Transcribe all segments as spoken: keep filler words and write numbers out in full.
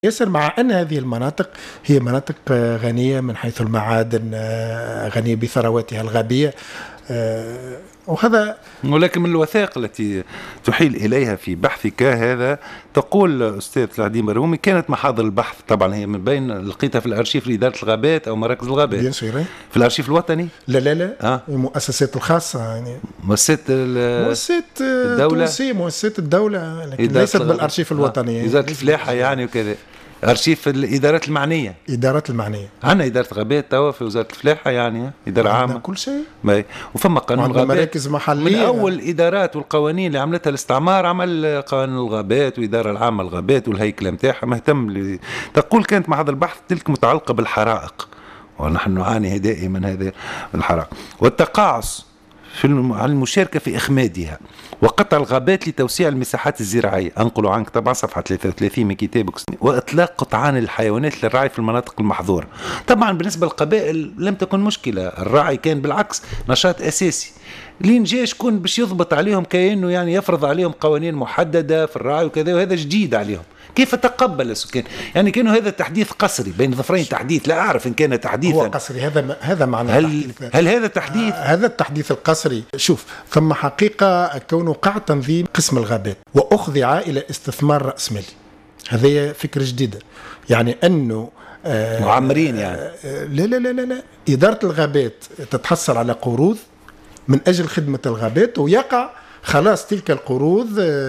ياسر، مع أن هذه المناطق هي مناطق غنية من حيث المعادن، غنية بثرواتها الغابية، وهذا ولكن من الوثائق التي تحيل إليها في بحثك هذا تقول أستاذ العديم الرومي كانت محاضر البحث، طبعا هي من بين لقيتها في الأرشيف لإدارة الغابات أو مراكز الغابات في الأرشيف الوطني. لا لا لا آه. المؤسسات الخاصة، يعني مؤسسات مؤسسات الدولة، مؤسسات الدولة، لكن ليست بالأرشيف الوطني. آه. وزارة الفلاحة يعني وكذا، أرشيف الإدارات المعنية. إدارات المعنية عندنا إدارة غابات توا في وزارة الفلاحة، يعني إدارة عامة كل شيء. وفما قانون الغابات، مراكز محلية. من أول الإدارات والقوانين اللي عملتها الاستعمار عمل قانون الغابات وإدارة العامة الغابات والهيكلة متاعها مهتم ل... تقول كانت محاضر البحث تلك متعلقة بالحرائق، ونحن نعاني دائما هذه الحرائق والتقاعس في المشاركة في إخمادها وقطع الغابات لتوسيع المساحات الزراعية. أنقل عنك طبعا صفحة ثلاثة وثلاثين من كتابك، وإطلاق قطعان الحيوانات للرعي في المناطق المحظورة. طبعا بالنسبة للقبائل لم تكن مشكلة، الرعي كان بالعكس نشاط أساسي. لين جاء شكون باش يضبط عليهم كأنه يعني يفرض عليهم قوانين محددة في الرعي وكذا، وهذا جديد عليهم. كيف تقبل السكان؟ يعني كانوا هذا تحديث قسري بين ظفرين، تحديث لا أعرف إن كان تحديثا هو قسري. هذا هذا معنى هل, هل هذا تحديث؟ آه هذا التحديث القسري. شوف، ثم حقيقة كونه قاع تنظيم قسم الغابات وأخضع إلى استثمار رأسمالي، هذه فكرة جديدة. يعني أنه آه معمرين يعني آه لا لا لا لا إدارة الغابات تتحصل على قروض من أجل خدمة الغابات، ويقع خلاص تلك القروض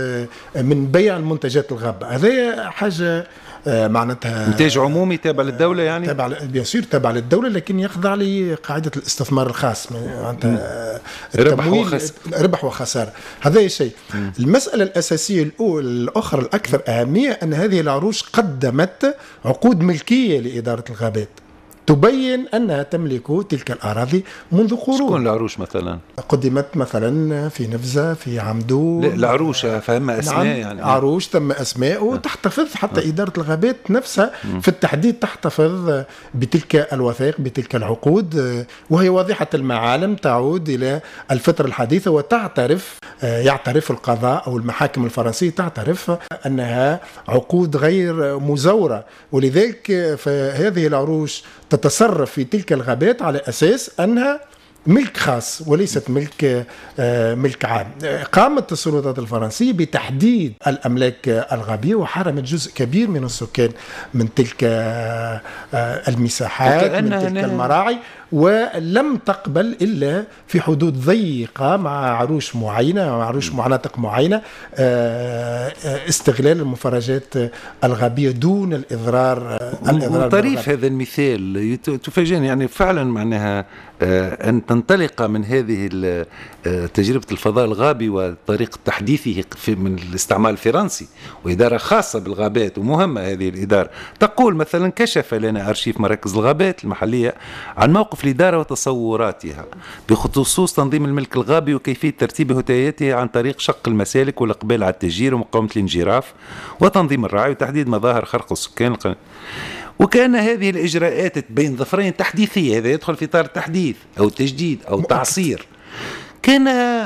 من بيع المنتجات الغابة. هذه حاجة معناتها إنتاج عمومي تابع للدولة، يعني تابع بيصير تابع للدولة، لكن يخضع لقاعدة الاستثمار الخاص، معناتها ربح وخسارة. ربح وخسارة. هذا شيء. المسألة الأساسية الأخرى الأكثر أهمية أن هذه العروش قدمت عقود ملكية لإدارة الغابات تبين أنها تملك تلك الأراضي منذ قرون. شكون العروش مثلا؟ قدمت مثلا في نفزة، في عمدو. العروش فهم أسماء، نعم، يعني عروش تم أسماء وتحتفظ حتى أه. إدارة الغابات نفسها في التحديد تحتفظ بتلك الوثائق، بتلك العقود، وهي واضحة المعالم تعود إلى الفترة الحديثة، وتعترف يعترف القضاء أو المحاكم الفرنسية تعترف أنها عقود غير مزورة، ولذلك فهذه العروش تتصرف في تلك الغابات على أساس أنها ملك خاص وليست ملك ملك عام. قامت السلطات الفرنسية بتحديد الأملاك الغابية وحرمت جزء كبير من السكان من تلك المساحات، من تلك المراعي، ولم تقبل إلا في حدود ضيقة مع عروش معينة مع عروش مناطق معينة استغلال المفرجات الغابية دون الإضرار. الإضرار طريف هذا المثال تفاجئني، يعني فعلا معناها أن تنطلق من هذه تجربة الفضاء الغابي وطريقة تحديثه من الاستعمار الفرنسي وإدارة خاصة بالغابات ومهمة هذه الإدارة. تقول مثلا كشف لنا أرشيف مراكز الغابات المحلية عن موقف الإدارة وتصوراتها بخصوص تنظيم الملك الغابي وكيفية ترتيب هتايته عن طريق شق المسالك والإقبال على التشجير ومقاومة الانجراف وتنظيم الرعي وتحديد مظاهر خرق السكان. وكان هذه الإجراءات بين ظفرين تحديثية، هذا يدخل في إطار التحديث أو التجديد أو التعصير. كان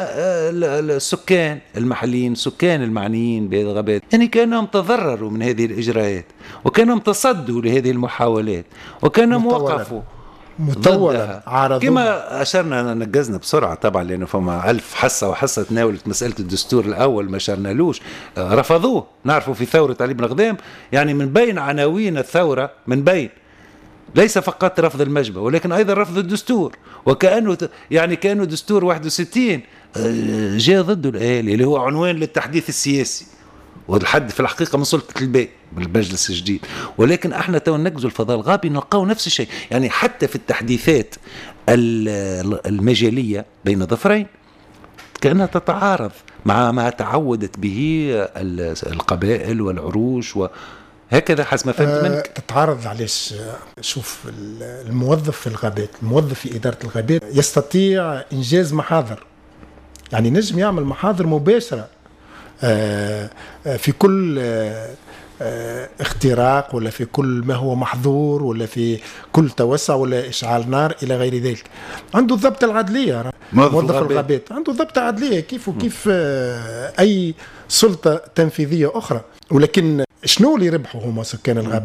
السكان المحليين، سكان المعنيين بهذه الغابات، يعني كانوا تضرروا من هذه الإجراءات وكانوا تصدوا لهذه المحاولات وكانوا وقفوا مطولا عارضوا. كما أشرنا نجزنا بسرعة طبعا، لأنه فما ألف حصة وحصة تناولت مسألة الدستور الأول ما شرنا لوش، رفضوه. نعرفوا في ثورة علي بن غدام، يعني من بين عناوين الثورة، من بين ليس فقط رفض المجبة ولكن أيضا رفض الدستور، وكأنه يعني كأنه دستور واحد وستين جاء ضده الآلي اللي هو عنوان للتحديث السياسي والحد في الحقيقة من سلطة الباء بالمجلس الجديد. ولكن احنا تو ننقزوا الفضاء الغابي نلقاو نفس الشيء، يعني حتى في التحديثات المجالية بين ظفرين كأنها تتعارض مع ما تعودت به القبائل والعروش، وهكذا حسب ما فهمت منك. أه تتعارض علاش؟ شوف، الموظف في الغابات، الموظف في إدارة الغابات يستطيع إنجاز محاضر، يعني نجم يعمل محاضر مباشرة في كل اختراق ولا في كل ما هو محظور ولا في كل توسع ولا إشعال نار إلى غير ذلك. عنده الضبط العدلية، موظف الغابات عنده ضبط عدلية كيف وكيف أي سلطة تنفيذية أخرى. ولكن شنو اللي ربحوا هما سكان الغابات؟